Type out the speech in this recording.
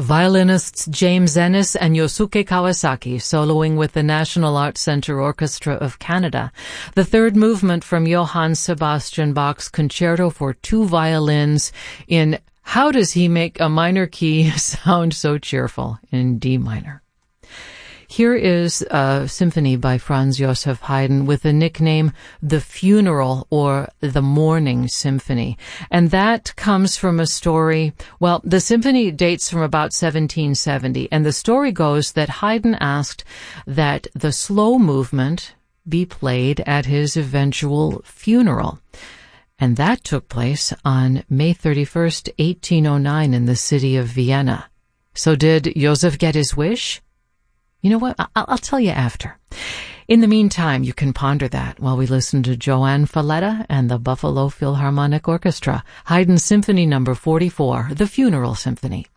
Violinists James Ennis and Yosuke Kawasaki soloing with the National Arts Centre Orchestra of Canada. The third movement from Johann Sebastian Bach's Concerto for Two Violins in How Does He Make a Minor Key Sound So Cheerful in D minor. Here is a symphony by Franz Joseph Haydn with the nickname The Funeral or The Mourning Symphony. And that comes from a story, well, the symphony dates from about 1770, and the story goes that Haydn asked that the slow movement be played at his eventual funeral. And that took place on May 31st, 1809 in the city of Vienna. So did Joseph get his wish? You know what? I'll tell you after. In the meantime, you can ponder that while we listen to Joanne Falletta and the Buffalo Philharmonic Orchestra, Haydn Symphony No. 44, The Funeral Symphony.